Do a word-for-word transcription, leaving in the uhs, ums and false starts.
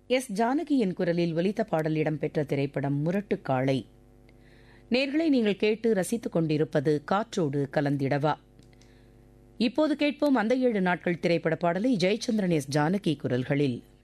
S ஜானகியின் குரலில் ஒலித்த பாடல் இடம்பெற்ற திரைப்படம் முரட்டுக்காளை. நேர்களை நீங்கள் கேட்டு ரசித்துக் கொண்டிருப்பது காற்றோடு கலந்திடவா. இப்போது கேட்போம் அந்த ஏழு நாட்கள் திரைப்பட பாடலை ஜெயச்சந்திரன் எஸ் ஜானகி குரல்களில்.